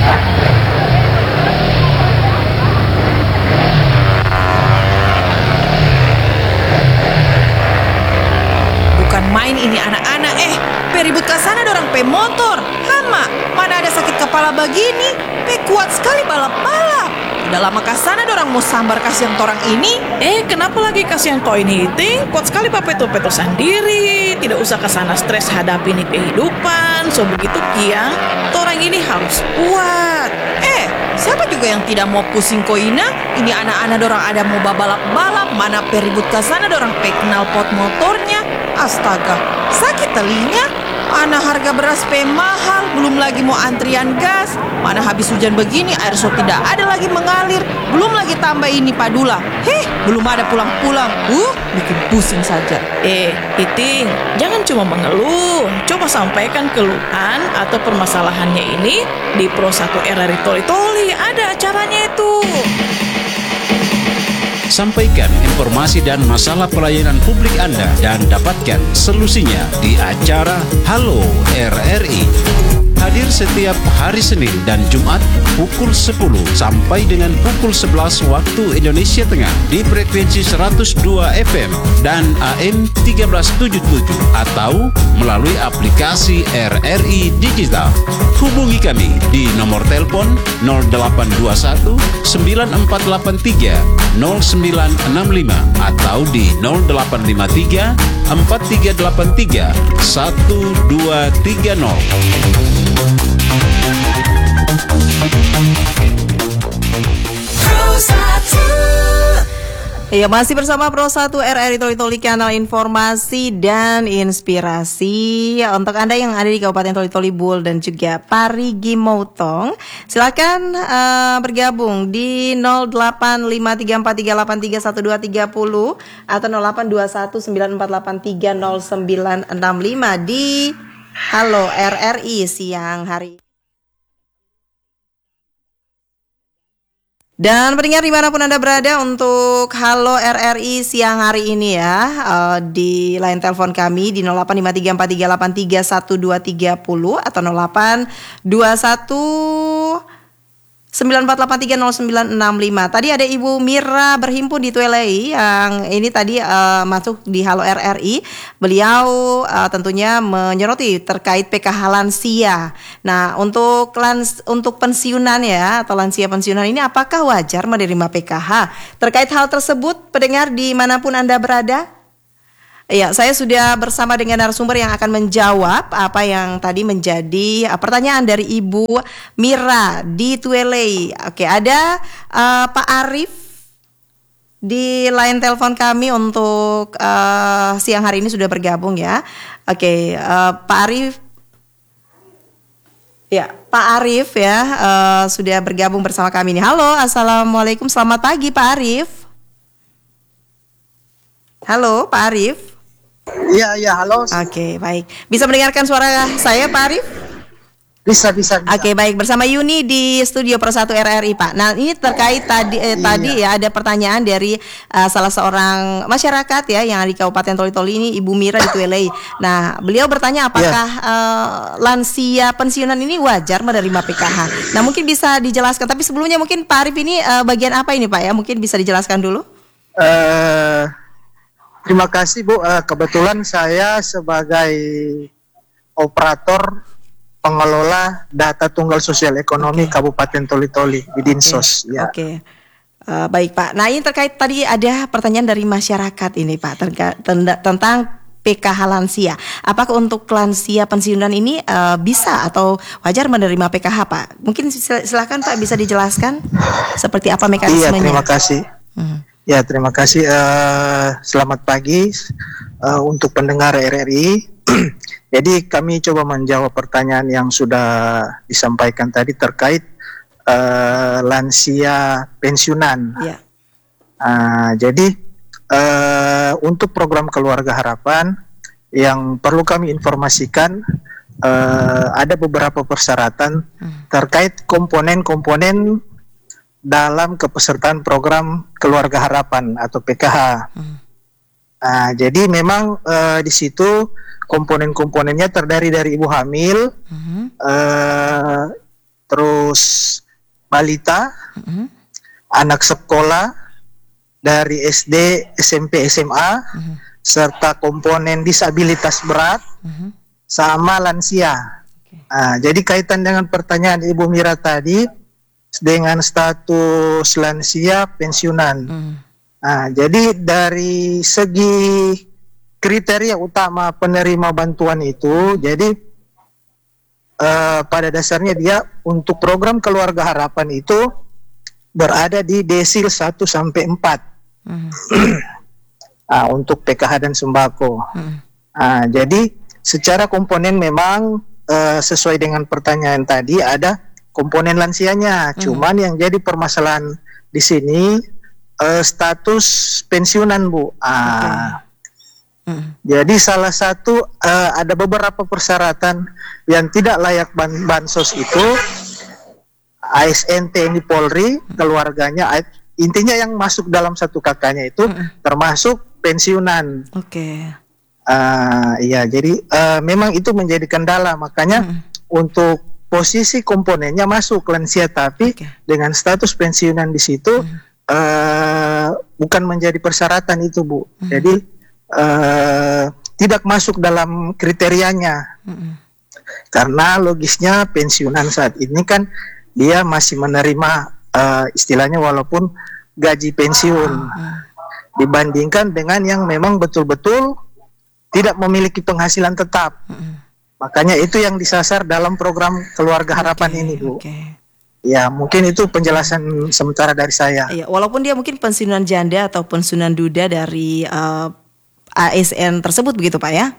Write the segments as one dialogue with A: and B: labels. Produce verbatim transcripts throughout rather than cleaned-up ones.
A: Bukan main ini anak-anak, eh, peribut ke sana dorang pe motor. Hama, mana ada sakit kepala begini? Pe kuat sekali balap-balap. Udah lama ke sana dorang mau sambar kasihan torang ini.
B: Eh, kenapa lagi kasihan kau ini, Ting? Kuat sekali Pak Peto-Peto sendiri. Tidak usah ke sana stres hadapi ini kehidupan. So begitu kiang, torang ini harus kuat.
A: Eh, siapa juga yang tidak mau pusing koina? Ini anak-anak dorang ada mau balap-balap, mana peribut ke sana dorang pe kenal pot motornya. Astaga, sakit telinga. Mana harga beras pe mahal, belum lagi mau antrian gas. Mana habis hujan begini, air so tidak ada lagi mengalir. Belum lagi tambah ini padula. Heh, belum ada pulang-pulang. Uh, bikin pusing saja.
B: Eh, Iting, jangan cuma mengeluh. Coba sampaikan keluhan atau permasalahannya ini di Pro satu R R I Toli Toli. Ada acaranya itu.
C: Sampaikan informasi dan masalah pelayanan publik Anda dan dapatkan solusinya di acara Halo R R I. Hadir setiap hari Senin dan Jumat pukul sepuluh sampai dengan pukul sebelas waktu Indonesia Tengah di frekuensi seratus dua F M dan A M tiga belas tujuh puluh tujuh atau melalui aplikasi R R I Digital. Hubungi kami di nomor telepon nol delapan dua satu sembilan empat delapan tiga nol sembilan enam lima atau di nol delapan lima tiga empat tiga delapan tiga satu dua tiga nol.
D: Ya, masih bersama Pro satu R R I Toli Toli, kanal informasi dan inspirasi. Untuk Anda yang ada di Kabupaten Toli Toli Bul dan juga Parigi Motong, silakan uh, bergabung di nol delapan lima tiga empat tiga delapan tiga satu dua tiga nol atau nol delapan dua satu sembilan empat delapan tiga nol sembilan enam lima di Halo R R I siang hari. Dan pendengar dimanapun Anda berada, untuk Halo R R I siang hari ini ya, uh, di line telepon kami di nol delapan lima tiga empat tiga delapan tiga satu dua tiga nol atau nol delapan dua satu sembilan empat delapan tiga nol sembilan enam lima. Tadi ada Ibu Mira berhimpun di Tuelei yang ini tadi uh, masuk di Halo R R I. Beliau uh, tentunya menyoroti terkait P K H lansia. Nah, untuk lans untuk pensiunan ya atau lansia pensiunan ini, apakah wajar menerima P K H? Terkait hal tersebut, pendengar dimanapun Anda berada, ya, saya sudah bersama dengan narasumber yang akan menjawab apa yang tadi menjadi uh, pertanyaan dari Ibu Mira di Tuelei. Oke, ada uh, Pak Arif di line telepon kami untuk uh, siang hari ini sudah bergabung ya. Oke, uh, Pak Arif. Ya, Pak Arif ya uh, sudah bergabung bersama kami ini. Halo, assalamualaikum, selamat pagi Pak Arif. Halo, Pak Arif.
E: Iya, iya, halo.
D: Oke, baik. Bisa mendengarkan suara saya, Pak Arif?
E: Bisa, bisa, bisa.
D: Oke, baik. Bersama Yuni di studio Pro satu R R I, Pak. Nah, ini terkait tadi eh, iya. tadi ya ada pertanyaan dari uh, salah seorang masyarakat ya yang di Kabupaten Toli Toli ini, Ibu Mira di Tuelei. Nah, beliau bertanya apakah yeah. uh, lansia pensiunan ini wajar menerima P K H. Nah, mungkin bisa dijelaskan. Tapi sebelumnya mungkin Pak Arif ini uh, bagian apa ini, Pak ya? Mungkin bisa dijelaskan dulu.
E: Uh, terima kasih, Bu. Uh, kebetulan saya sebagai operator pengelola data tunggal sosial ekonomi okay. Kabupaten Toli Toli di Dinsos.
D: Oke. Okay.
E: Ya.
D: Okay. Uh, baik Pak. Nah, ini terkait tadi ada pertanyaan dari masyarakat ini Pak terga, tenda, tentang P K H lansia. Apakah untuk lansia pensiunan ini uh, bisa atau wajar menerima P K H, Pak? Mungkin silakan Pak bisa dijelaskan seperti apa mekanismenya.
E: Iya, terima kasih. Hmm. Ya, terima kasih. Uh, selamat pagi uh, untuk pendengar R R I. Jadi kami coba menjawab pertanyaan yang sudah disampaikan tadi terkait uh, lansia pensiunan. Yeah. Uh, jadi uh, untuk program Keluarga Harapan yang perlu kami informasikan uh, ada beberapa persyaratan hmm. terkait komponen-komponen dalam kepesertaan program Keluarga Harapan atau P K H. Hmm. Uh, jadi memang uh, di situ komponen-komponennya terdiri dari ibu hamil, uh-huh. uh, terus balita,
D: Mhm.
E: anak sekolah dari S D, S M P, S M A,
D: Mhm.
E: serta komponen disabilitas berat
D: Mhm.
E: sama lansia.
D: Oke.
E: Nah, jadi kaitan dengan pertanyaan Ibu Mira tadi dengan status lansia pensiunan.
D: Mhm.
E: Nah, jadi dari segi kriteria utama penerima bantuan itu, jadi eh, pada dasarnya dia untuk program keluarga harapan itu berada di desil satu sampai empat.
D: Mhm.
E: Nah, untuk P K H dan sembako.
D: Mhm.
E: Nah, jadi secara komponen memang eh, sesuai dengan pertanyaan tadi ada komponen lansianya.
D: Mhm.
E: Cuman yang jadi permasalahan di sini eh, status pensiunan, Bu. Ah,
D: Mhm.
E: jadi salah satu eh, ada beberapa persyaratan yang tidak layak ban bansos itu A S N T N I Polri, keluarganya, a- intinya yang masuk dalam satu kakaknya itu
D: Mhm.
E: termasuk pensiunan.
D: Oke.
E: Ah, iya, jadi eh, memang itu menjadi kendala, makanya
D: Mhm.
E: untuk posisi komponennya masuk lansia, tapi
D: Oke.
E: dengan status pensiunan di situ
D: Mhm.
E: eh, bukan menjadi persyaratan itu, Bu.
D: Mhm.
E: Jadi eh, tidak masuk dalam kriterianya,
D: Mhm.
E: karena logisnya pensiunan saat ini kan dia masih menerima eh, istilahnya walaupun gaji pensiun,
D: Mhm.
E: dibandingkan dengan yang memang betul-betul tidak memiliki penghasilan tetap.
D: Mhm.
E: Makanya itu yang disasar dalam program keluarga harapan
D: Oke,
E: ini, Bu.
D: Oke.
E: Ya, mungkin itu penjelasan sementara dari saya.
D: Iya, walaupun dia mungkin pensiunan janda atau pensiunan duda dari eh, A S N tersebut begitu Pak ya?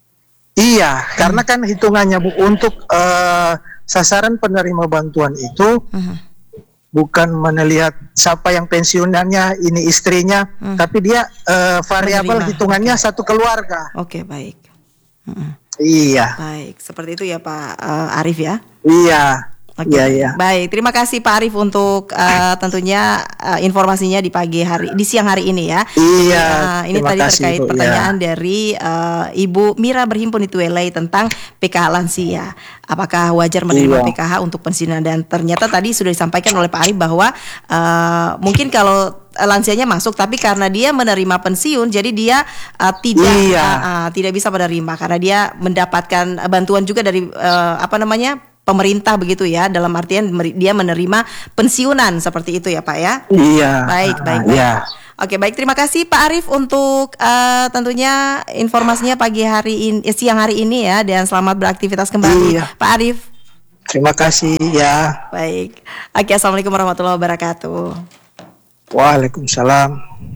E: Iya, karena kan hitungannya, Bu, untuk eh, sasaran penerima bantuan itu
D: Mhm.
E: bukan melihat siapa yang pensiunannya ini istrinya,
D: Hmm.
E: tapi dia eh, variabel
D: Menerima,
E: hitungannya satu keluarga.
D: Oke, baik. Mhm.
E: Iya,
D: Baik, seperti itu ya Pak eh, Arif ya.
E: iya,
D: Oke,
E: iya, iya.
D: baik. Terima kasih Pak Arif untuk eh, tentunya eh, informasinya di pagi hari, di siang hari ini ya.
E: Iya,
D: Eh, ini
E: terima
D: tadi
E: kasih,
D: terkait
E: Bu,
D: pertanyaan
E: ya.
D: dari eh, Ibu Mira berhimpun di Twelay tentang P K H lansia. Apakah wajar menerima
E: Iya.
D: P K H untuk pensiunan? Dan ternyata tadi sudah disampaikan oleh Pak Arif bahwa eh, mungkin kalau lansianya masuk, tapi karena dia menerima pensiun, jadi dia eh, tidak
E: Iya.
D: eh, eh, tidak bisa menerima karena dia mendapatkan bantuan juga dari eh, apa namanya pemerintah begitu ya, dalam artian meri- dia menerima pensiunan seperti itu ya Pak ya.
E: Iya.
D: Baik, baik,
E: Ah, iya.
D: baik. Oke, baik. Terima kasih Pak Arif untuk eh, tentunya informasinya pagi hari ini, eh, siang hari ini ya, dan selamat beraktivitas kembali,
E: Iya.
D: Pak Arif.
E: Terima kasih ya.
D: Baik. Oke, assalamualaikum warahmatullahi wabarakatuh.
E: Waalaikumsalam.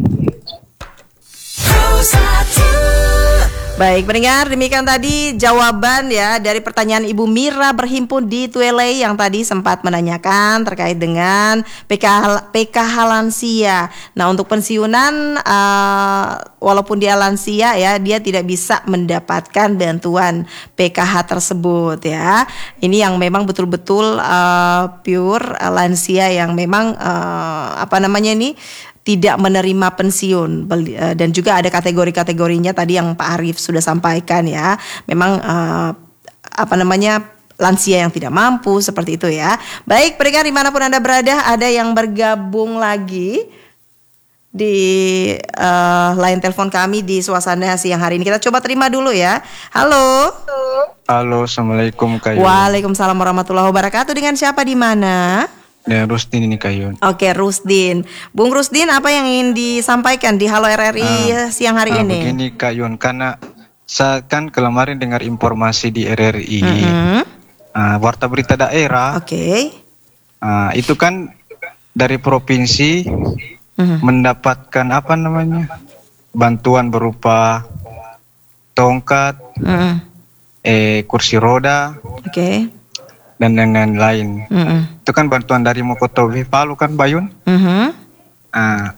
D: Baik, pendengar, demikian tadi jawaban ya dari pertanyaan Ibu Mira berhimpun di Twelay yang tadi sempat menanyakan terkait dengan P K H, P K H lansia. Nah, untuk pensiunan uh, walaupun dia lansia ya, dia tidak bisa mendapatkan bantuan P K H tersebut ya. Ini yang memang betul-betul uh, pure uh, lansia yang memang uh, apa namanya ini tidak menerima pensiun. Beli- eh, dan juga ada kategori-kategorinya tadi yang Pak Arif sudah sampaikan ya. Memang eh, apa namanya lansia yang tidak mampu seperti itu ya. Baik, pendengar dimanapun Anda berada, ada yang bergabung lagi di eh, line telepon kami di suasana siang hari ini. Kita coba terima dulu ya. Halo.
F: Halo, assalamualaikum Kayun.
D: Waalaikumsalam warahmatullahi wabarakatuh. Dengan siapa di mana?
F: Ya, Rustin ini Kayun.
D: Oke, Rusdin. Bung Rusdin, apa yang ingin disampaikan di Halo R R I
F: Ah,
D: siang hari
F: ah,
D: ini?
F: Begini Kayun, karena saya kan kemarin dengar informasi di R R I,
D: Mhm.
F: ah, warta berita daerah,
D: Oke.
F: ah, itu kan dari provinsi
D: Mhm.
F: mendapatkan apa namanya bantuan berupa tongkat,
D: Mhm.
F: eh kursi roda
D: Oke.
F: dan yang lain.
D: Mhm.
F: Itu kan bantuan dari Mokotobe Palu kan Bayun.
D: Mhm.
F: Ah,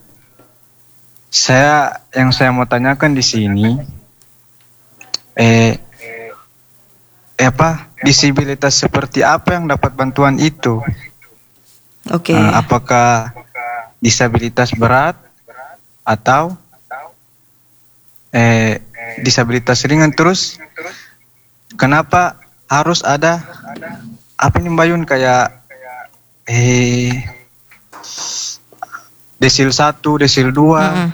F: saya yang saya mau tanyakan di sini, eh, eh apa disabilitas seperti apa yang dapat bantuan itu?
D: Oke.
F: Ah, apakah disabilitas berat atau eh, disabilitas ringan? Terus kenapa harus ada apa nih Mbak Yun, kayak eh desil satu, desil dua.
D: Mm-mm.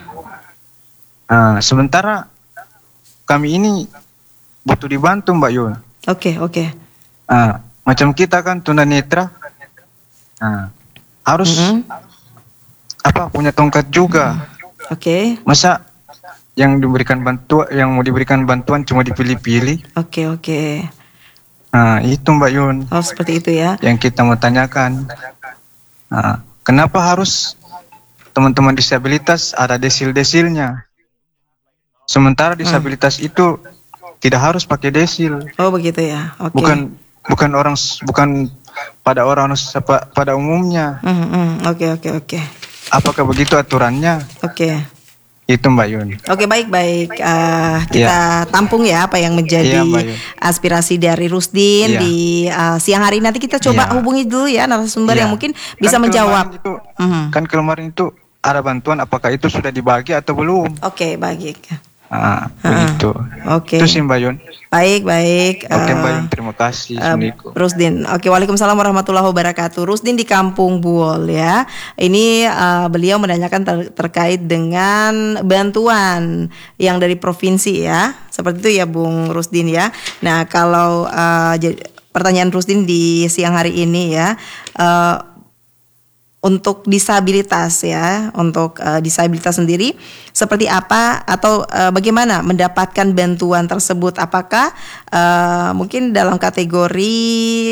F: Nah, sementara kami ini butuh dibantu Mbak Yun.
D: Oke, oke.
F: Nah, macam kita kan tunanetra, nah, harus
D: Mm-mm.
F: apa punya tongkat juga.
D: Oke,
F: Masa yang diberikan bantuan, yang mau diberikan bantuan cuma dipilih-pilih?
D: oke, oke.
F: Nah, itu Mbak Yun
D: Oh, seperti itu ya.
F: yang kita mau tanyakan. Nah, kenapa harus teman-teman disabilitas ada desil-desilnya? Sementara disabilitas itu tidak harus pakai desil.
D: Oh, begitu ya. Oke.
F: Bukan bukan orang s- bukan pada orang sepa- pada umumnya.
D: Mm, mm. Oke, oke, oke.
F: Apakah begitu aturannya?
D: Oke.
F: Itu Mbak Yun.
D: Oke, baik-baik. Eh, kita tampung ya apa yang menjadi
F: Iya, Mbak Yun.
D: aspirasi dari Rusdin
F: Iya.
D: di eh, siang hari. Nanti kita coba
F: Iya.
D: hubungi dulu ya narasumber
F: Iya.
D: yang mungkin bisa
F: Kan
D: menjawab.
F: kemarin itu,
D: Mhm.
F: kan kemarin itu ada bantuan, apakah itu sudah dibagi atau belum?
D: Oke, baik.
F: Ah,
D: Ah,
F: begitu.
D: Oke.
F: Itu sih Mbak Yun.
D: Baik, baik.
F: Oke
D: Eh,
F: Mbak Yun, terima kasih.
D: Eh,
F: Assalamualaikum.
D: Rusdin, oke, waalaikumsalam warahmatullahi wabarakatuh. Rusdin di Kampung Buol ya. Ini eh, beliau menanyakan ter- terkait dengan bantuan yang dari provinsi ya, seperti itu ya, Bung Rusdin ya. Nah, kalau eh, jadi- pertanyaan Rusdin di siang hari ini ya. eh, Untuk disabilitas ya, untuk eh, disabilitas sendiri seperti apa atau eh, bagaimana mendapatkan bantuan tersebut? Apakah eh, mungkin dalam kategori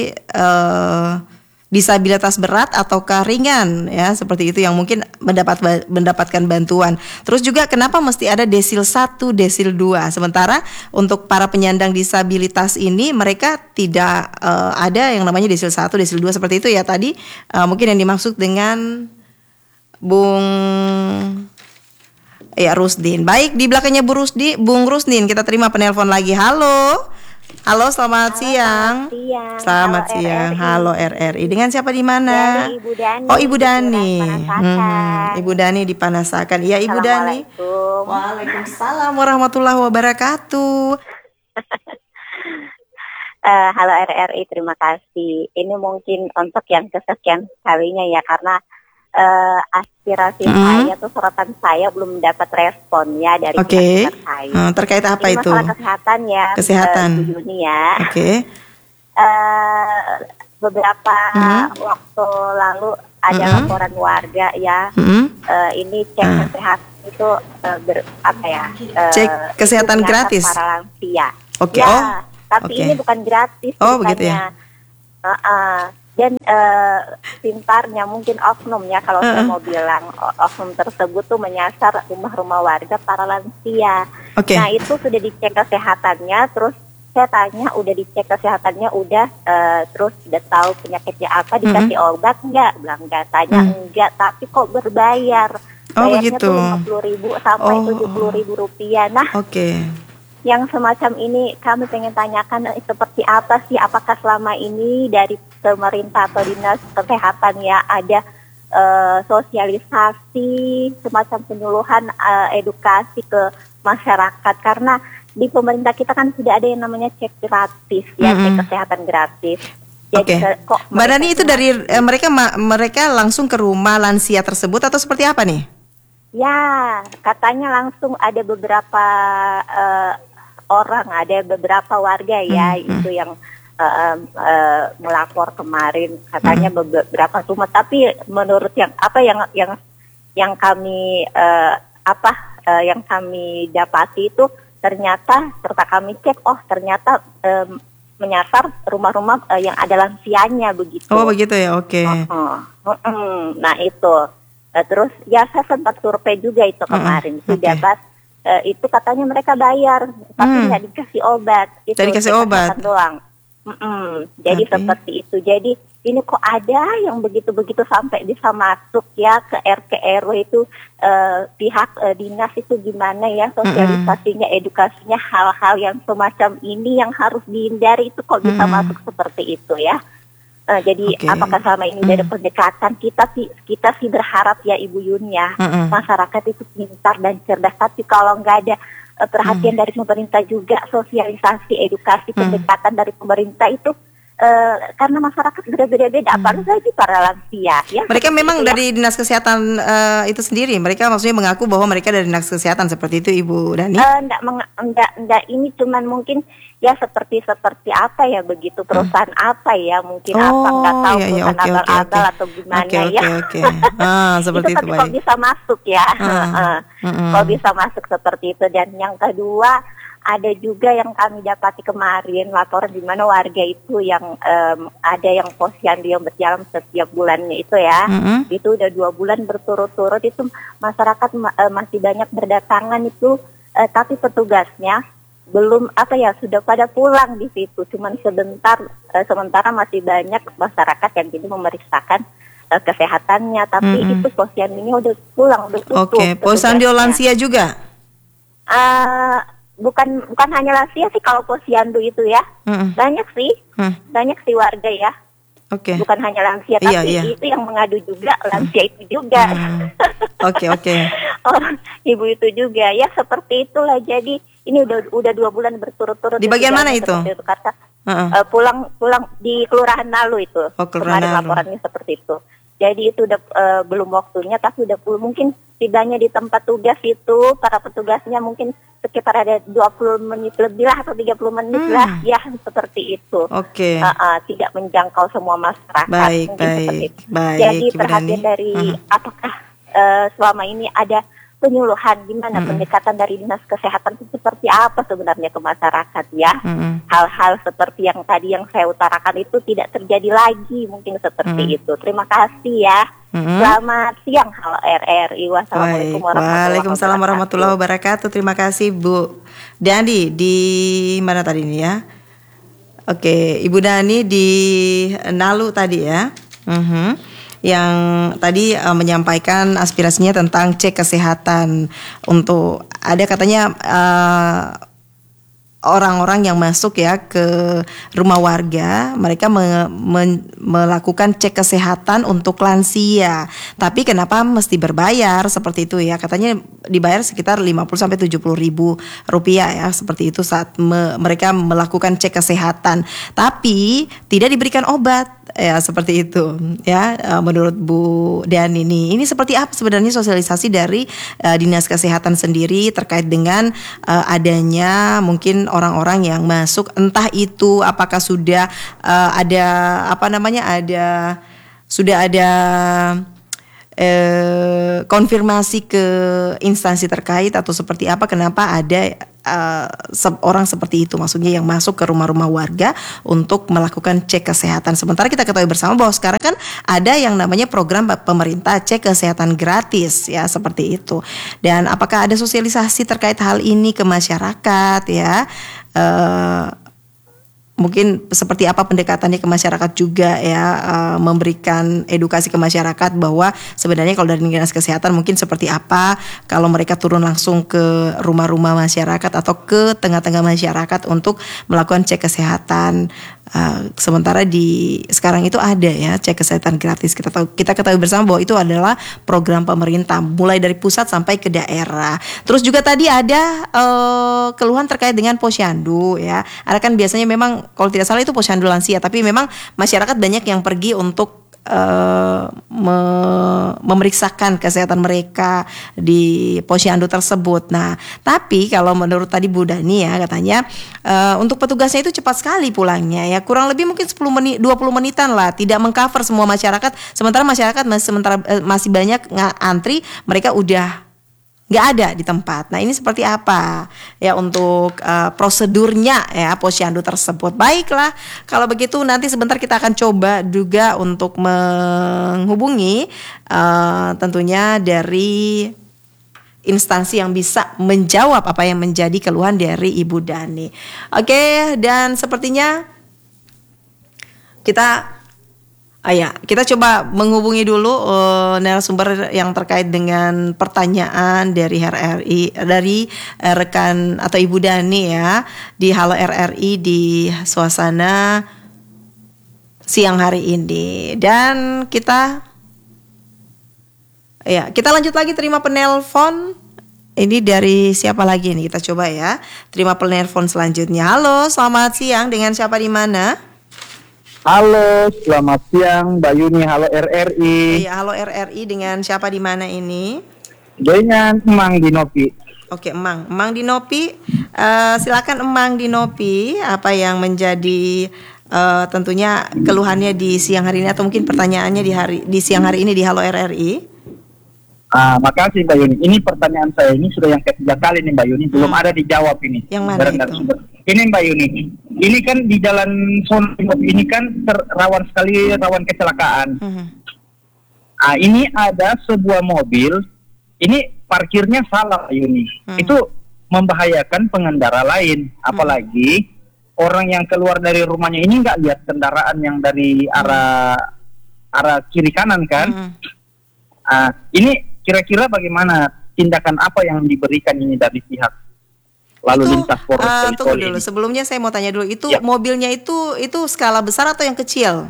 D: eh, disabilitas berat ataukah ringan ya, seperti itu yang mungkin mendapat mendapatkan bantuan. Terus juga kenapa mesti ada desil satu, desil dua, sementara untuk para penyandang disabilitas ini mereka tidak eh, ada yang namanya desil satu, desil dua seperti itu ya tadi. Eh, mungkin yang dimaksud dengan Bung ya Rusdin. Baik, di belakangnya Bu Rusdi, Bung Rusdin, kita terima penelpon lagi. Halo. Halo, selamat siang.
G: siang.
D: Selamat
G: Halo,
D: siang.
G: R R I.
D: Halo R R I. Dengan siapa di mana?
G: Dari Ibu Dani.
D: Oh, Ibu
G: di
D: Dani.
G: Kelurahan Panasakan.
D: Mhm. Ibu Dani di Panasakan. Iya, Ibu Dani.
G: Assalamualaikum.
D: Waalaikumsalam warahmatullahi wabarakatuh.
G: Eh, halo R R I, terima kasih. Ini mungkin untuk yang kesekian kalinya ya, karena eh, aspirasi
D: Mhm.
G: saya tuh suratan saya belum mendapat respon ya dari
D: Oke.
G: pihak terkait.
D: Hmm, terkait apa
G: Ini
D: itu?
G: masalah kesehatan ya,
D: Kesehatan.
G: eh, Bu Yuni ya.
D: Oke.
G: Eh, beberapa
D: Mhm.
G: waktu lalu ada
D: Mhm.
G: laporan warga ya.
D: Mhm.
G: Eh, ini cek
D: Ah.
G: kesehatan itu eh, ber, apa ya? eh,
D: Cek kesehatan
G: itu menyasar
D: gratis?
G: para lansia.
D: Oke.
G: Ya,
D: Oh.
G: tapi
D: oke.
G: ini bukan gratis.
D: Oh, begitu ya?
G: ceritanya. Uh-uh. Dan eh, pintarnya mungkin oknum ya, kalau saya
D: Uh-uh.
G: mau bilang o- oknum tersebut tuh menyasar rumah-rumah warga para lansia.
D: Oke.
G: Nah itu sudah dicek kesehatannya, terus saya tanya udah dicek kesehatannya, udah eh, terus udah tahu penyakitnya apa, dikasih obat enggak? Bilang enggak. Tanya
D: Mm.
G: enggak, tapi kok berbayar?
D: Oh,
G: Bayarnya
D: begitu.
G: tuh lima puluh ribu sampai
D: Oh.
G: tujuh puluh ribu rupiah. Nah
D: Oke.
G: yang semacam ini kami pengen tanyakan eh, seperti apa sih, apakah selama ini dari pemerintah atau dinas kesehatan ya ada eh, sosialisasi semacam penyuluhan eh, edukasi ke masyarakat, karena di pemerintah kita kan sudah ada yang namanya cek gratis ya,
D: Mm-mm.
G: cek kesehatan gratis.
D: Oke.
G: ke- kok
D: Mbak
G: mereka
D: Dani itu
G: cuma-
D: dari eh, mereka ma- mereka langsung ke rumah lansia tersebut atau seperti apa nih?
G: Ya, katanya langsung ada beberapa eh, orang, ada beberapa warga ya,
D: Hmm, hmm.
G: itu yang eh, em, eh, melapor kemarin, katanya
D: Hmm.
G: beberapa rumah. Tapi menurut yang apa yang yang yang kami eh, apa eh, yang kami dapati itu ternyata serta kami cek, oh ternyata em, menyasar rumah-rumah eh, yang ada lansianya begitu.
D: Oh, begitu ya. Oke.
G: Uh-uh. Uh-uh. Nah itu Eh, terus ya saya sempat survei juga itu kemarin,
D: Uh-uh.
G: sudah
D: Oke.
G: bahas eh, itu katanya mereka bayar tapi
D: Hmm.
G: nggak dikasih obat, itu
D: Nggak dikasih
G: cek
D: obat.
G: kesehatan doang. Mm-mm. Jadi
D: Oke.
G: seperti itu. Jadi ini kok ada yang begitu-begitu sampai bisa masuk ya ke R T R W itu, eh, pihak eh, dinas itu gimana ya sosialisasinya, edukasinya, hal-hal yang semacam ini yang harus dihindari itu kok bisa
D: Mm-mm.
G: masuk seperti itu ya. Eh, jadi
D: Oke.
G: apakah selama ini dari pendekatan kita sih kita sih berharap ya Ibu Yun ya,
D: Mm-mm.
G: masyarakat itu pintar dan cerdas, tapi kalau nggak ada eh, perhatian dari pemerintah juga, sosialisasi, edukasi, pendekatan dari pemerintah itu eh, karena masyarakat berbeda-beda,
D: Hmm.
G: apalagi para lansia. Ya,
D: Mereka
G: seperti
D: memang
G: itu ya.
D: dari dinas kesehatan eh, itu sendiri. Mereka maksudnya mengaku bahwa mereka dari dinas kesehatan seperti itu, Ibu Dani.
G: Eh, enggak, meng- enggak, enggak, ini cuman mungkin ya seperti seperti apa ya begitu perusahaan apa ya mungkin apa nggak
D: Oh,
G: tahu
D: iya, iya,
G: perusahaan
D: oke, oke,
G: abal-abal
D: oke.
G: atau gimana
D: Oke, oke,
G: ya.
D: oke. Ah, seperti itu,
G: tapi kok
D: baik.
G: bisa masuk ya,
D: Ah,
G: Heeh.
D: mm-mm.
G: Kok bisa masuk seperti itu. Dan yang kedua ada juga yang kami dapati kemarin laporan di mana warga itu yang em, ada yang posyandu yang berjalan setiap bulannya itu ya,
D: Mm-mm.
G: itu udah dua bulan berturut-turut itu masyarakat ma- eh, masih banyak berdatangan itu, eh, tapi petugasnya belum apa ya sudah pada pulang di situ, cuman sebentar, eh, sementara masih banyak masyarakat yang jadi memeriksakan eh, kesehatannya, tapi
D: Mm-mm.
G: itu posyandunya udah pulang, udah tutup.
D: Oke, posyandu
G: petugasnya.
D: lansia juga.
G: Eh, bukan bukan hanya lansia sih kalau posyandu itu ya,
D: Mm-mm.
G: banyak sih,
D: Hmm,
G: banyak sih warga ya,
D: Oke.
G: bukan hanya lansia,
D: Iya,
G: tapi
D: iya.
G: itu yang mengadu juga lansia itu juga.
D: Hmm. Oke, oke.
G: Oh, ibu itu juga ya seperti itulah. Jadi ini udah udah dua bulan berturut-turut.
D: Di bagian mana
G: kejadian
D: itu?
G: seperti Kata
D: Heeh.
G: eh, pulang pulang di kelurahan Nalu itu.
D: Oh, Kelurahan
G: Kemarin
D: Nalu.
G: laporannya seperti itu. Jadi itu udah eh, belum waktunya, tapi udah pul- mungkin tidaknya di tempat tugas itu para petugasnya mungkin sekitar ada dua puluh menit lebih lah atau tiga puluh menit
D: Hmm.
G: lah ya seperti itu.
D: Oke.
G: Ah, ah, tidak menjangkau semua masyarakat.
D: Baik,
G: mungkin seperti
D: baik,
G: itu.
D: baik,
G: Jadi
D: Ibu
G: perhatian
D: Dani.
G: dari
D: Mhm.
G: apakah eh, selama ini ada penyuluhan di mana
D: Mm-mm.
G: pendekatan dari dinas kesehatan itu seperti apa sebenarnya ke masyarakat ya.
D: Mm-mm.
G: Hal-hal seperti yang tadi yang saya utarakan itu tidak terjadi lagi mungkin seperti
D: Mm.
G: itu. Terima kasih ya.
D: Mm-mm.
G: Selamat siang Halo R R I. Wassalamualaikum
D: Baik,
G: warahmatullahi
D: Waalaikumsalam warahmatullahi wabarakatuh. Terima kasih Bu Dani di mana tadi ini ya? Oke, Ibu Dani di Nalu tadi ya. Mhm. Yang tadi eh, menyampaikan aspirasinya tentang cek kesehatan untuk ada katanya eh, orang-orang yang masuk ya ke rumah warga, mereka me- me- melakukan cek kesehatan untuk lansia. Tapi kenapa mesti berbayar seperti itu ya? Katanya dibayar sekitar lima puluh sampai tujuh puluh ribu rupiah ya, seperti itu saat me- mereka melakukan cek kesehatan. Tapi tidak diberikan obat ya, seperti itu ya. Eh, menurut Bu Dani ini, ini seperti apa sebenarnya sosialisasi dari eh, Dinas Kesehatan sendiri terkait dengan eh, adanya mungkin orang-orang yang masuk, entah itu apakah sudah eh, ada apa namanya ada sudah ada eh, konfirmasi ke instansi terkait atau seperti apa, kenapa ada eh, se- orang seperti itu, maksudnya yang masuk ke rumah-rumah warga untuk melakukan cek kesehatan. Sementara kita ketahui bersama bahwa sekarang kan ada yang namanya program pemerintah cek kesehatan gratis ya, seperti itu. Dan apakah ada sosialisasi terkait hal ini ke masyarakat ya? Eh, mungkin seperti apa pendekatannya ke masyarakat juga ya, uh, memberikan edukasi ke masyarakat bahwa sebenarnya kalau dari dinas kesehatan mungkin seperti apa kalau mereka turun langsung ke rumah-rumah masyarakat atau ke tengah-tengah masyarakat untuk melakukan cek kesehatan. Uh, sementara di sekarang itu ada ya cek kesehatan gratis. Kita tahu, kita ketahui bersama bahwa itu adalah program pemerintah mulai dari pusat sampai ke daerah. Terus juga tadi ada uh, keluhan terkait dengan posyandu ya. Ada kan biasanya memang kalau tidak salah itu posyandu lansia, tapi memang masyarakat banyak yang pergi untuk Uh, me- memeriksakan kesehatan mereka di posyandu tersebut. Nah, tapi kalau menurut tadi Bu Dani ya katanya uh, untuk petugasnya itu cepat sekali pulangnya ya, kurang lebih mungkin sepuluh menit, dua puluh menitan lah, tidak mengcover semua masyarakat. Sementara masyarakat masih sementara uh, masih banyak ngantri, mereka udah nggak ada di tempat. Nah, ini seperti apa ya untuk uh, prosedurnya ya posyandu tersebut. Baiklah, kalau begitu nanti sebentar kita akan coba juga untuk menghubungi uh, tentunya dari instansi yang bisa menjawab apa yang menjadi keluhan dari Ibu Dani. Oke, dan sepertinya kita Ah ya, kita coba menghubungi dulu uh, narasumber yang terkait dengan pertanyaan dari R R I, dari uh, rekan atau Ibu Dani ya di Halo R R I di suasana siang hari ini. Dan kita ya, kita lanjut lagi terima penelpon. Ini dari siapa lagi nih? Kita coba ya. Terima penelpon selanjutnya. Halo, selamat siang, dengan siapa di mana?
H: Halo, selamat siang Mbak Yuni. Halo R R I.
D: Iya, halo R R I, dengan siapa di mana ini?
H: Dengan Emang di Nopi.
D: Oke, Emang. Emang di Nopi. Eh, silakan Emang di Nopi, apa yang menjadi eh, tentunya keluhannya di siang hari ini atau mungkin pertanyaannya di hari di siang hari ini di Halo R R I?
H: Ah, makasih Mbak Yuni. Ini pertanyaan saya ini sudah yang ketiga kali nih Mbak Yuni, belum
D: Hmm.
H: ada dijawab ini.
D: Yang mana
H: Dari
D: itu?
H: narasumber. Ini Mbak Yuni. Ini kan di jalan Sono ini kan ter- rawan sekali rawan kecelakaan.
D: Hmm.
H: Ah, ini ada sebuah mobil. Ini parkirnya salah Mbak Yuni.
D: Hmm.
H: Itu membahayakan pengendara lain, apalagi orang yang keluar dari rumahnya ini nggak lihat kendaraan yang dari arah arah kiri kanan kan.
D: Hmm.
H: Ah, ini kira-kira bagaimana tindakan apa yang diberikan ini dari pihak lalu
D: Itu,
H: lintas Polres
D: eh, tunggu
H: Toli
D: dulu.
H: ini?
D: Sebelumnya saya mau tanya dulu, itu
H: Ya.
D: mobilnya itu itu skala besar atau yang kecil?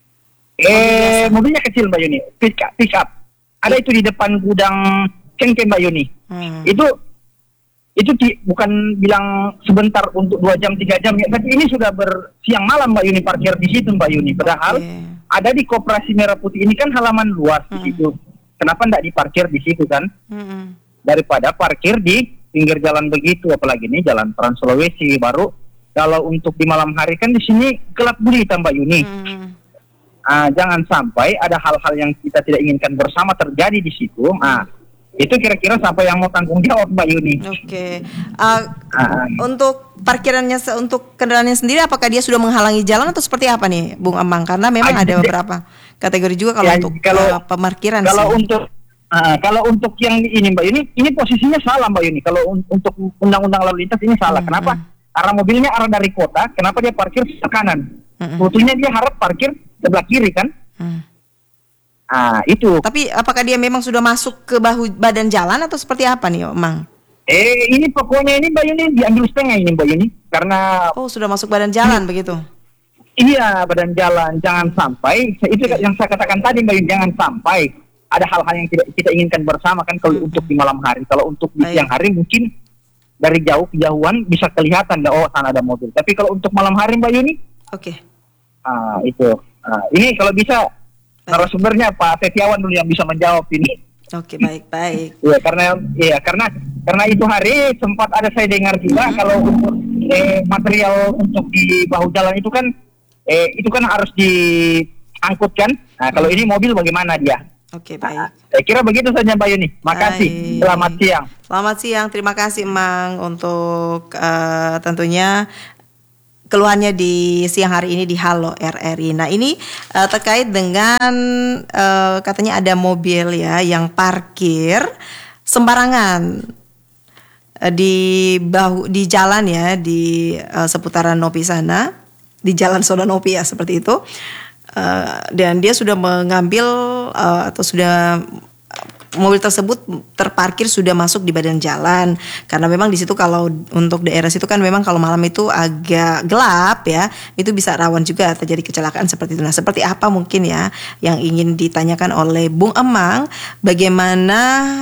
H: Eh, mobilnya kecil Mbak Yuni, pick up, pick up. Ada itu di depan gudang cengkeh Mbak Yuni.
D: Hmm.
H: Itu itu ti- bukan bilang sebentar untuk dua jam tiga jam ya, tapi ini sudah bersiang malam Mbak Yuni parkir di situ Mbak Yuni. Padahal
D: Oke.
H: ada di Koperasi Merah Putih ini kan halaman luas di
D: Hmm.
H: situ. Kenapa tidak diparkir di situ kan?
D: Hmm.
H: Daripada parkir di pinggir jalan begitu, apalagi ini jalan Trans Sulawesi. Baru kalau untuk di malam hari kan di sini gelap gulita Mbak Yuni.
D: Hmm.
H: Ah, jangan sampai ada hal-hal yang kita tidak inginkan bersama terjadi di situ. Ah, itu kira-kira siapa yang mau tanggung jawab Mbak Yuni?
D: Oke. Uh,
H: Ah,
D: untuk parkirannya se- untuk kendaraannya sendiri, apakah dia sudah menghalangi jalan atau seperti apa nih, Bung Amang? Karena memang
H: Ah,
D: ada
H: jadi-
D: beberapa kategori juga kalau
H: Ya,
D: untuk
H: kalau-
D: uh, pemarkiran
H: kalau
D: sih.
H: untuk ah, kalau untuk yang ini Mbak Yuni, ini posisinya salah Mbak Yuni. Kalau un- untuk undang-undang lalu lintas ini salah.
D: Hmm,
H: Kenapa? Arah mobilnya arah dari kota, kenapa dia parkir sebelah kanan?
D: Hmm.
H: Sebetulnya dia harap parkir sebelah kiri kan?
D: Hmm.
H: Ah, itu.
D: Tapi apakah dia memang sudah masuk ke bahu badan jalan atau seperti apa nih, Mang?
H: Eh, ini pokoknya ini Mbak Yuni diambil setengah ini Mbak Yuni. Karena
D: Oh, sudah masuk badan jalan begitu.
H: iya badan jalan, jangan sampai itu yang saya katakan tadi Mbak Yuni, jangan sampai ada hal-hal yang tidak kita inginkan bersama kan kalau untuk di malam hari. Kalau untuk di
D: Baik.
H: siang hari mungkin dari jauh kejauhan bisa kelihatan oh sana ada mobil. Tapi kalau untuk malam hari Mbak Yuni,
D: Oke.
H: ah, itu. Ah, ini kalau bisa narasumbernya Pak Setiawan dulu yang bisa menjawab ini.
D: Oke, baik, baik.
H: Iya karena iya karena karena itu hari sempat ada saya dengar juga kalau untuk eh, material untuk di bahu jalan itu kan eh, itu kan harus diangkut kan. Nah kalau ini mobil bagaimana dia?
D: Oke,
H: Nah,
D: baik.
H: saya kira begitu saja Mbak Yuni. Makasih.
D: Baik.
H: Selamat siang.
D: Selamat siang, terima kasih Mang untuk eh, tentunya keluhannya di siang hari ini di Halo R R I. Nah ini eh, terkait dengan eh, katanya ada mobil ya yang parkir sembarangan eh, di bahu di jalan ya di eh, seputaran Nopi sana, di jalan Soda Nopi ya seperti itu. Eh, dan dia sudah mengambil eh, atau sudah mobil tersebut terparkir sudah masuk di badan jalan karena memang di situ kalau untuk daerah situ kan memang kalau malam itu agak gelap ya, itu bisa rawan juga terjadi kecelakaan seperti itu. Nah seperti apa mungkin ya yang ingin ditanyakan oleh Bung Emang, bagaimana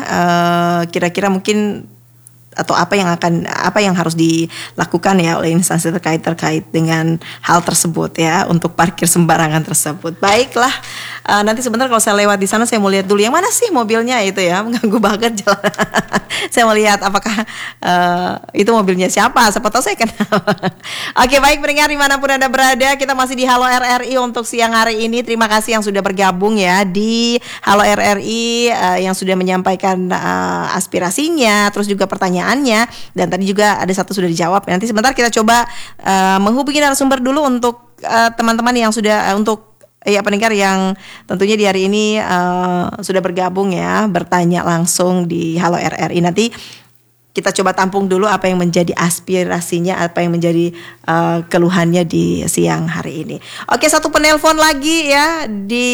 D: eh, kira-kira mungkin atau apa yang akan apa yang harus dilakukan ya oleh instansi terkait terkait dengan hal tersebut ya untuk parkir sembarangan tersebut. Baiklah, uh, nanti sebentar kalau saya lewat di sana saya mau lihat dulu yang mana sih mobilnya itu ya, mengganggu banget jalan. Saya mau lihat apakah uh, itu mobilnya siapa, siapa tahu saya kenal. Oke, baik pendengar dimanapun Anda berada, kita masih di Halo R R I untuk siang hari ini. Terima kasih yang sudah bergabung ya di Halo R R I uh, yang sudah menyampaikan uh, aspirasinya, terus juga pertanyaan dan tadi juga ada satu sudah dijawab. Nanti sebentar kita coba uh, menghubungi narasumber dulu untuk uh, teman-teman yang sudah uh, untuk ya pendengar yang tentunya di hari ini uh, sudah bergabung ya, bertanya langsung di Halo R R I. Nanti kita coba tampung dulu apa yang menjadi aspirasinya, apa yang menjadi uh, keluhannya di siang hari ini. Oke, satu penelpon lagi ya di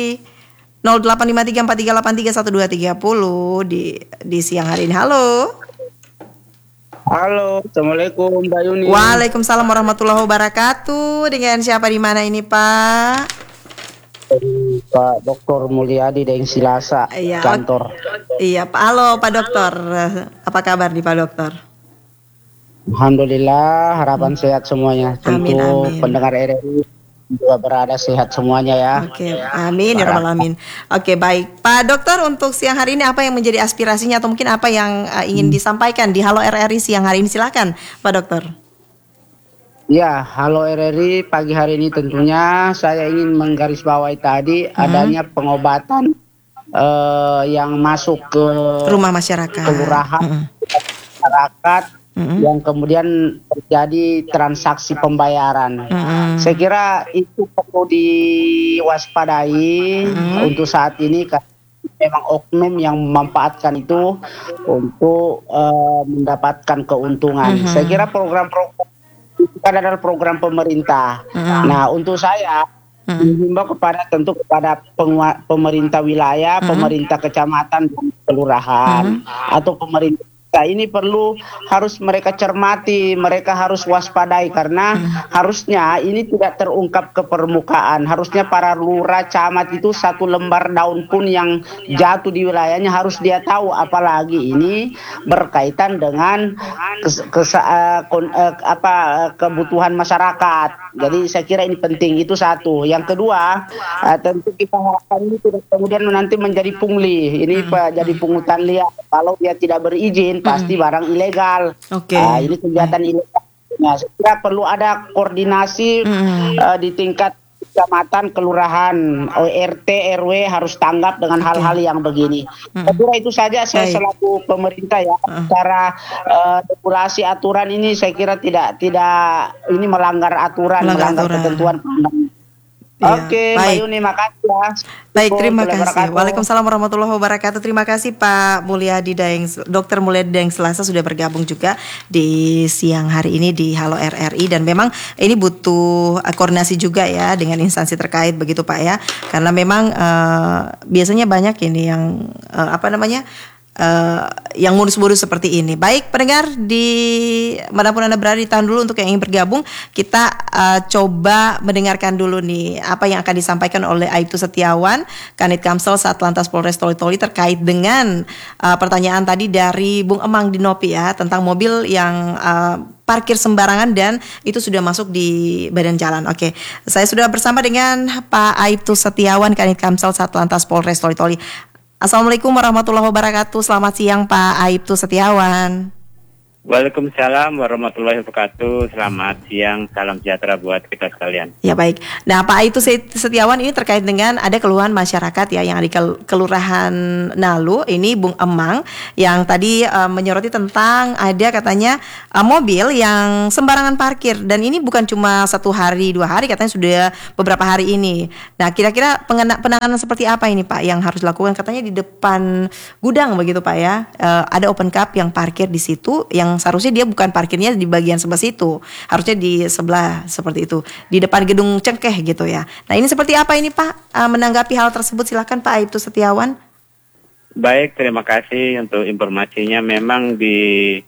D: nol delapan lima tiga empat tiga delapan tiga satu dua tiga nol di di siang hari ini. Halo.
I: Halo, Assalamualaikum Mbak Yuni.
D: Waalaikumsalam warahmatullahi wabarakatuh. Dengan siapa di mana ini Pak?
I: Pak Doktor Mulyadi dari Silasa,
D: Iya.
I: kantor.
D: Iya Pak. Halo Pak Dokter. Apa kabar nih Pak Dokter?
I: Alhamdulillah, harapan sehat semuanya.
D: Amin,
I: Tentu
D: amin.
I: pendengar R R I juga berada sehat semuanya ya.
D: Oke, amin ya rabbal alamin. Oke, baik. Pak Dokter, untuk siang hari ini apa yang menjadi aspirasinya atau mungkin apa yang uh, ingin disampaikan di Halo R R I siang hari ini? Silakan, Pak Dokter.
I: Ya, halo R R I, pagi hari ini tentunya saya ingin menggarisbawahi tadi adanya pengobatan eh, yang masuk ke
D: Rumah masyarakat.
I: kelurahan,
D: Mm-mm.
I: masyarakat,
D: Mm-mm.
I: yang kemudian terjadi transaksi pembayaran.
D: Mm-mm.
I: Saya kira itu perlu diwaspadai untuk saat ini karena memang oknum yang memanfaatkan itu untuk eh, mendapatkan keuntungan.
D: Mhm.
I: Saya kira program-program itu kan adalah program pemerintah.
D: Mhm.
I: Nah, untuk saya
D: Mhm.
I: menghimbau kepada tentu kepada pengua- pemerintah wilayah,
D: Mhm.
I: pemerintah kecamatan dan kelurahan atau pemerintah ini perlu harus mereka cermati, mereka harus waspadai karena harusnya ini tidak terungkap ke permukaan. Harusnya para lurah camat itu satu lembar daun pun yang jatuh di wilayahnya harus dia tahu, apalagi ini berkaitan dengan kes, kes, uh, kon, uh, apa uh, kebutuhan masyarakat. Jadi saya kira ini penting, itu satu. Yang kedua, uh, tentu kita harapkan ini tidak kemudian nanti menjadi pungli. Ini Pak jadi pungutan liar. Kalau dia tidak berizin pasti barang ilegal.
D: Oke.
I: Nah, ini kegiatan ilegal. Nah, saya kira perlu ada koordinasi uh, di tingkat kecamatan, kelurahan, O R T, R W harus tanggap dengan hal-hal yang begini. Saya kira itu saja saya
D: Baik.
I: selaku pemerintah ya. Cara uh, regulasi aturan ini saya kira tidak tidak ini melanggar aturan,
D: Melanggar
I: melanggar,
D: aturan.
I: ketentuan perundang.
D: Iya,
I: Oke, Mbak
D: baik.
I: Yuni, makasih ya.
D: Baik, terima
I: Assalamualaikum
D: kasih.
I: warahmatullahi
D: Waalaikumsalam warahmatullahi wabarakatuh. Terima kasih Pak Mulyadi Daeng, Dokter Mulyadi Daeng Selasa sudah bergabung juga di siang hari ini di Halo R R I, dan memang ini butuh uh, koordinasi juga ya dengan instansi terkait begitu Pak ya. Karena memang uh, biasanya banyak ini yang uh, apa namanya? Uh, yang modus-modus seperti ini. Baik pendengar di manapun Anda berada, ditahan dulu untuk yang ingin bergabung. Kita uh, coba mendengarkan dulu nih apa yang akan disampaikan oleh Aibtu Setiawan, Kanit Kamsel Satlantas Polres Toli-Toli terkait dengan uh, pertanyaan tadi dari Bung Emang di Nopi ya, tentang mobil yang uh, parkir sembarangan dan itu sudah masuk di badan jalan. Oke, saya sudah bersama dengan Pak Aibtu Setiawan, Kanit Kamsel Satlantas Polres Toli-Toli. Assalamualaikum warahmatullahi wabarakatuh. Selamat siang Pak Aibtu Setiawan.
J: Waalaikumsalam warahmatullahi wabarakatuh. Selamat siang, salam sejahtera buat kita sekalian.
D: Ya baik. Nah Pak Aibtu Setiawan, ini terkait dengan ada keluhan masyarakat ya yang ada di Kelurahan Nalu. Ini Bung Emang yang tadi uh, menyoroti tentang ada katanya uh, mobil yang sembarangan parkir, dan ini bukan cuma satu hari dua hari, katanya sudah beberapa hari ini. Nah kira-kira pengena- penanganan seperti apa ini Pak yang harus dilakukan? Katanya di depan gudang begitu Pak ya, uh, ada open cup yang parkir di situ, yang seharusnya dia bukan parkirnya di bagian sebelah situ, harusnya di sebelah seperti itu, di depan gedung cengkeh gitu ya. Nah ini seperti apa ini Pak uh, menanggapi hal tersebut? Silakan Pak Aibtu Setiawan.
J: Baik, terima kasih untuk informasinya. Memang di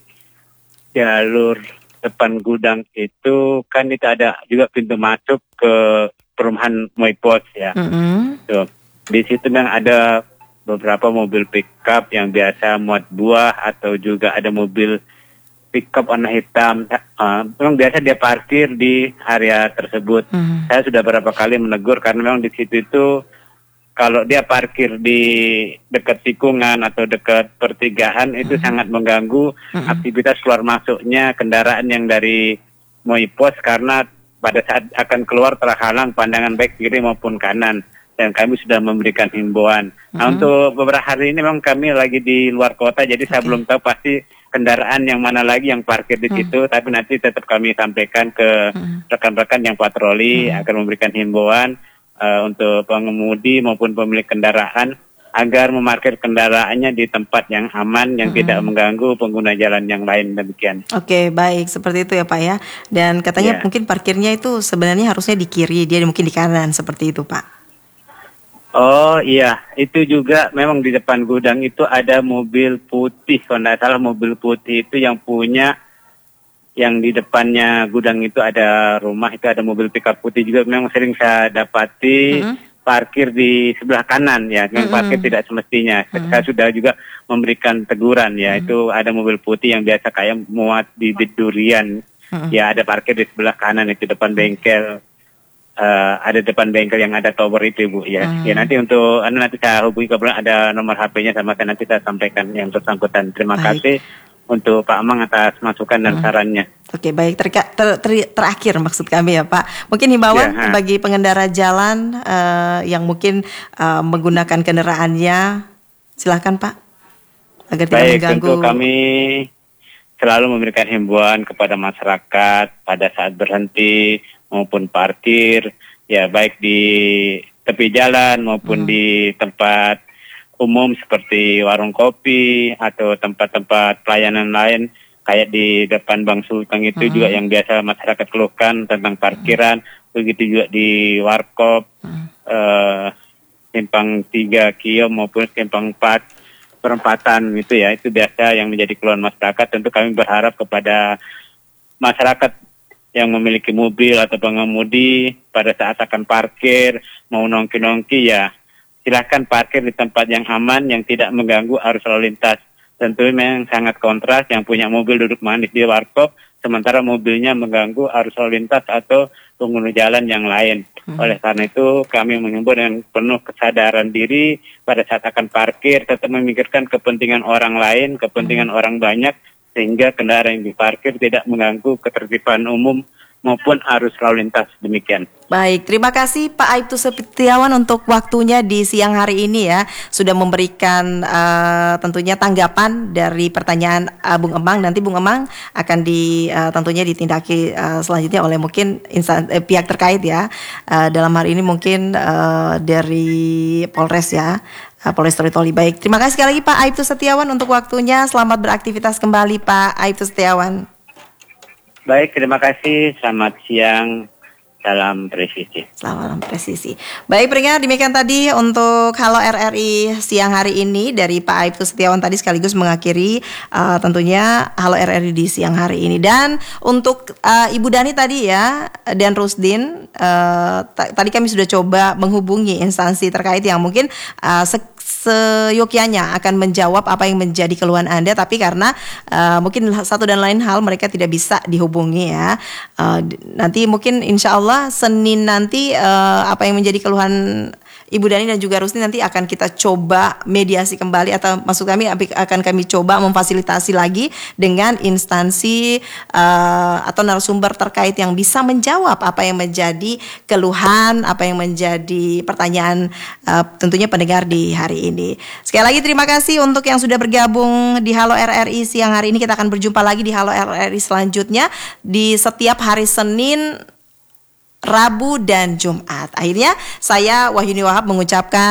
J: jalur depan gudang itu kan itu ada juga pintu masuk ke perumahan Moipos ya.
D: Mm-hmm.
J: Tuh, di situ memang ada beberapa mobil pickup yang biasa muat buah atau juga ada mobil pickup warna hitam. Uh, memang biasa dia parkir di area tersebut.
D: Hmm.
J: Saya sudah beberapa kali menegur karena memang di situ itu kalau dia parkir di dekat tikungan atau dekat pertigaan itu
D: Hmm.
J: sangat mengganggu
D: Hmm.
J: aktivitas keluar masuknya kendaraan yang dari Moipos, karena pada saat akan keluar terhalang pandangan baik kiri maupun kanan. Dan kami sudah memberikan himbauan. Nah,
D: Hmm.
J: untuk beberapa hari ini memang kami lagi di luar kota, jadi saya
D: Oke.
J: belum tahu pasti kendaraan yang mana lagi yang parkir di
D: Hmm.
J: situ, tapi nanti tetap kami sampaikan ke
D: Hmm.
J: rekan-rekan yang patroli,
D: Hmm.
J: akan memberikan himbauan uh, untuk pengemudi maupun pemilik kendaraan agar memarkir kendaraannya di tempat yang aman, yang
D: Hmm.
J: tidak mengganggu pengguna jalan yang lain, demikian.
D: Oke, baik, seperti itu ya Pak ya. Dan katanya
J: Iya.
D: mungkin parkirnya itu sebenarnya harusnya di kiri, dia mungkin di kanan, seperti itu Pak.
J: Oh iya, itu juga memang di depan gudang itu ada mobil putih, kalau tidak salah mobil putih itu yang punya, yang di depannya gudang itu ada rumah, itu ada mobil pickup putih juga, memang sering saya dapati
D: Mm-hmm.
J: parkir di sebelah kanan ya, yang
D: Mm-hmm.
J: parkir tidak semestinya.
D: Mm-hmm.
J: Saya sudah juga memberikan teguran ya,
D: Mm-hmm.
J: itu ada mobil putih yang biasa kayak muat bibit durian,
D: Mm-hmm.
J: ya ada parkir di sebelah kanan itu depan bengkel. eh, ada depan bengkel yang ada tower itu Bu ya.
D: Hmm.
J: Ya nanti untuk anu nanti saya hubungi kebetulan ada nomor H P-nya sama saya nanti saya sampaikan yang bersangkutan. Terima
D: Baik.
J: kasih untuk Pak Amang atas masukan dan
D: Hmm.
J: sarannya.
D: Oke, baik. Terka- ter- ter- terakhir maksud kami ya Pak. Mungkin himbauan
J: Ya, ha.
D: bagi pengendara jalan eh, yang mungkin eh, menggunakan kendaraannya, silahkan Pak, agar tidak
J: Baik,
D: mengganggu.
J: tentu kami selalu memberikan himbauan kepada masyarakat pada saat berhenti maupun parkir, ya baik di tepi jalan maupun
D: Hmm.
J: di tempat umum seperti warung kopi atau tempat-tempat pelayanan lain kayak di depan Bank Sultan itu
D: Hmm.
J: juga yang biasa masyarakat keluhkan tentang parkiran, begitu juga di warkop,
D: Hmm.
J: eh, simpang tiga Kio maupun simpang empat perempatan gitu ya, itu biasa yang menjadi keluhan masyarakat. Tentu kami berharap kepada masyarakat yang memiliki mobil atau pengemudi pada saat akan parkir mau nongki-nongki ya silahkan parkir di tempat yang aman yang tidak mengganggu arus lalu lintas. Tentu memang sangat kontras yang punya mobil duduk manis di warkop sementara mobilnya mengganggu arus lalu lintas atau pengguna jalan yang lain.
D: Hmm.
J: Oleh karena itu kami mengimbau dengan penuh kesadaran diri pada saat akan parkir tetap memikirkan kepentingan orang lain, kepentingan orang banyak sehingga kendaraan yang diparkir tidak mengganggu ketertiban umum maupun arus lalu lintas. Demikian.
D: Baik, terima kasih Pak Aibtu Setiawan untuk waktunya di siang hari ini ya. Sudah memberikan uh, tentunya tanggapan dari pertanyaan uh, Bung Emang. Nanti Bung Emang akan di uh, tentunya ditindaki uh, selanjutnya oleh mungkin insan, eh, pihak terkait ya. Uh, dalam hari ini mungkin uh, dari Polres ya. Uh, Polres Toli. Baik, terima kasih sekali lagi Pak Aibtu Setiawan untuk waktunya. Selamat beraktivitas kembali Pak Aibtu Setiawan.
J: Baik, terima kasih. Selamat siang. Salam presisi.
D: Selamat presisi. Baik pendengar, demikian tadi untuk Halo R R I siang hari ini dari Pak Aibtu Setiawan tadi sekaligus mengakhiri uh, tentunya Halo R R I di siang hari ini. Dan untuk uh, Ibu Dani tadi ya dan Rusdin uh, t- tadi kami sudah coba menghubungi instansi terkait yang mungkin uh, se- seyogyanya akan menjawab apa yang menjadi keluhan Anda, tapi karena uh, mungkin satu dan lain hal mereka tidak bisa dihubungi ya. Uh, d- nanti mungkin insya Allah Senin nanti uh, apa yang menjadi keluhan Ibu Dani dan juga Rusdi nanti akan kita coba mediasi kembali atau maksud kami akan kami coba memfasilitasi lagi dengan instansi uh, atau narasumber terkait yang bisa menjawab apa yang menjadi keluhan, apa yang menjadi pertanyaan uh, tentunya pendengar di hari ini. Sekali lagi terima kasih untuk yang sudah bergabung di Halo R R I siang hari ini. Kita akan berjumpa lagi di Halo R R I selanjutnya di setiap hari Senin, Rabu dan Jumat. Akhirnya saya Wahyuni Wahab mengucapkan